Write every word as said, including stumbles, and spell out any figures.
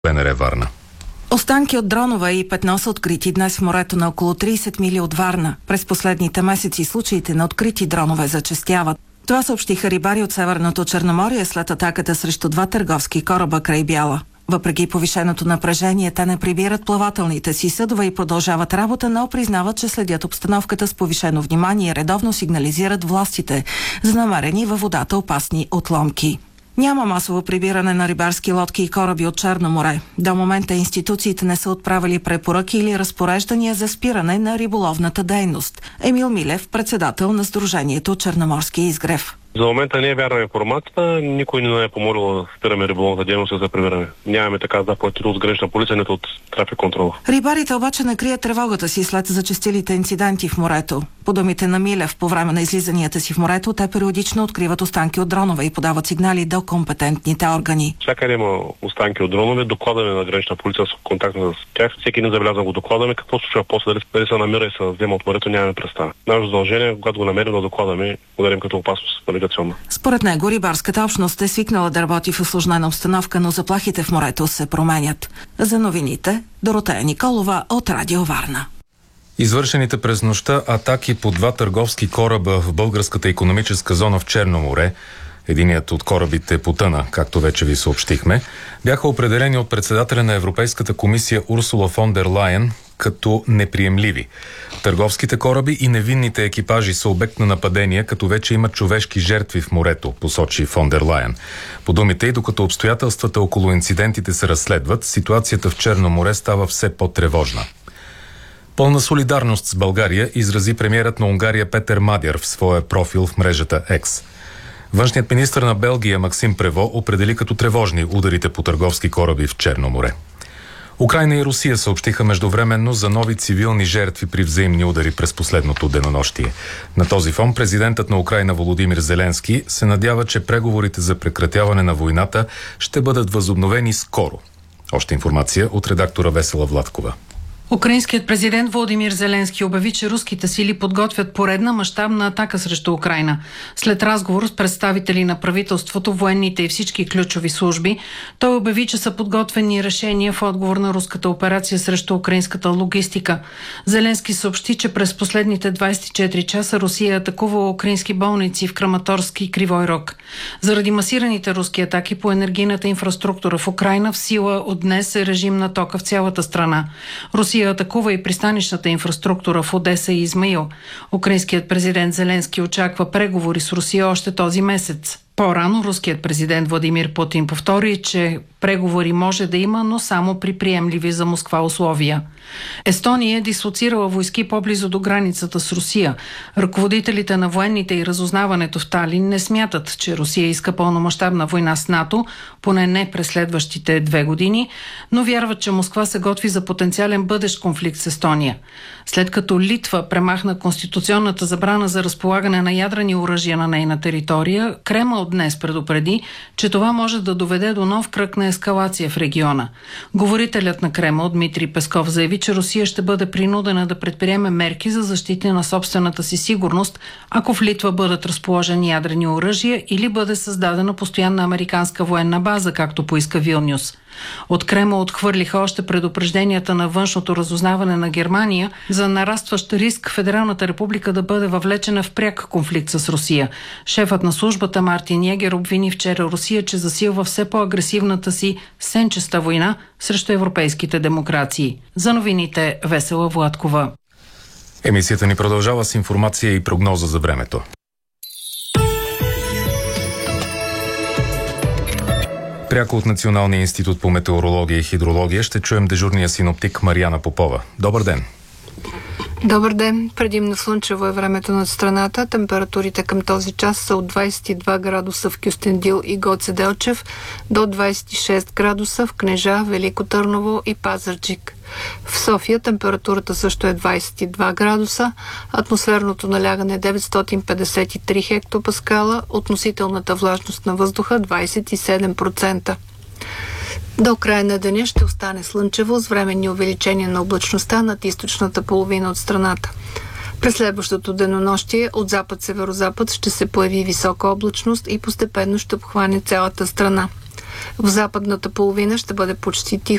БНР Варна. Останки от дронове и петно са открити днес в морето на около трийсет мили от Варна. През последните месеци случаите на открити дронове зачестяват. Това съобщиха рибари от Северното Черноморие след атаката срещу два търговски кораба край Бяла. Въпреки повишеното напрежение, те не прибират плавателните си съдове и продължават работа, но признават, че следят обстановката с повишено внимание и редовно сигнализират властите за намерени във водата опасни отломки. Няма масово прибиране на рибарски лодки и кораби от Черно море. До момента институциите не са отправили препоръки или разпореждания за спиране на риболовната дейност. Емил Милев, председател на Сдружението Черноморски изгрев. За момента не е вярна информацията. Никой не е помолил да спираме риболовната дейност за прибиране. Нямаме така заповед от гранична полиция, нито от трафик контрол. Рибарите обаче не крият тревогата си след зачестилите инциденти в морето. По думите на Милев, по време на излизанията си в морето, те периодично откриват останки от дронове и подават сигнали до компетентните органи. Всякъде има останки от дронове, докладаме на гранична полиция с контакт с тях. Всеки не забелязва го докладаме. Какво случва после, дали, дали се намира и се взема от морето, нямаме представа. Наше задължение, когато го намерим да докладаме, ударим като опасност. Според него рибарската общност е свикнала да работи в усложнена обстановка, но заплахите в морето се променят. За новините, Доротея Николова от Радио Варна. Извършените през нощта атаки по два търговски кораба в българската икономическа зона в Черно море, единият от корабите потъна, както вече ви съобщихме, бяха определени от председателя на Европейската комисия Урсула фон дер Лайен като неприемливи. Търговските кораби и невинните екипажи са обект на нападения, като вече има човешки жертви в морето, посочи фон дер Лайен. По думите и докато обстоятелствата около инцидентите се разследват, ситуацията в Черно море става все по-тревожна. Пълна солидарност с България изрази премиерът на Унгария Петер Мадяр в своя профил в мрежата X. Външният министър на Белгия Максим Прево определи като тревожни ударите по търговски кораби в Черно море. Украйна и Русия съобщиха междувременно за нови цивилни жертви при взаимни удари през последното денонощие. На този фон президентът на Украйна Володимир Зеленски се надява, че преговорите за прекратяване на войната ще бъдат възобновени скоро. Още информация от редактора Весела Владкова. Украинският президент Володимир Зеленски обяви, че руските сили подготвят поредна мащабна атака срещу Украйна. След разговор с представители на правителството, военните и всички ключови служби, той обяви, че са подготвени решения в отговор на руската операция срещу украинската логистика. Зеленски съобщи, че през последните двайсет и четири часа Русия атакува украински болници в Краматорски и Кривой Рог. Заради масираните руски атаки по енергийната инфраструктура в Украйна в сила от днес е режим на тока в цялата страна. Русия атакува и пристанищната инфраструктура в Одеса и Измаил. Украинският президент Зеленски очаква преговори с Русия още този месец. По-рано руският президент Владимир Путин повтори, че преговори може да има, но само при приемливи за Москва условия. Естония е дислоцирала войски по-близо до границата с Русия. Ръководителите на военните и разузнаването в Талин не смятат, че Русия иска пълномащабна война с НАТО, поне не през следващите две години, но вярват, че Москва се готви за потенциален бъдещ конфликт с Естония. След като Литва премахна конституционната забрана за разполагане на ядрени оръжия на нейна територия, Кремъл днес предупреди, че това може да доведе до нов кръг на ескалация в региона. Говорителят на Кремъл Дмитрий Песков заяви, че Русия ще бъде принудена да предприеме мерки за защита на собствената си сигурност, ако в Литва бъдат разположени ядрени оръжия или бъде създадена постоянна американска военна база, както поиска Вилнюс. От Кремъл отхвърлиха още предупрежденията на външното разузнаване на Германия за нарастващ риск Федералната република да бъде въвлечена в пряк конфликт с Русия. Шефът на службата Мартин Йегер обвини вчера Русия, че засилва все по-агресивната си сенчеста война срещу европейските демокрации. За новините Весела Владкова. Емисията ни продължава с информация и прогноза за времето. Пряко от Националния институт по метеорология и хидрология ще чуем дежурния синоптик Мариана Попова. Добър ден! Добър ден! Предимно слънчево е времето над страната. Температурите към този час са от двайсет и два градуса в Кюстендил и Гоце Делчев до двайсет и шест градуса в Кнежа, Велико Търново и Пазарджик. В София температурата също е двайсет и два градуса, атмосферното налягане е деветстотин петдесет и три хектопаскала, относителната влажност на въздуха двайсет и седем процента. До края на деня ще остане слънчево с временни увеличения на облачността над източната половина от страната. През следващото денонощие от запад-северозапад ще се появи висока облачност и постепенно ще обхване цялата страна. В западната половина ще бъде почти тихо.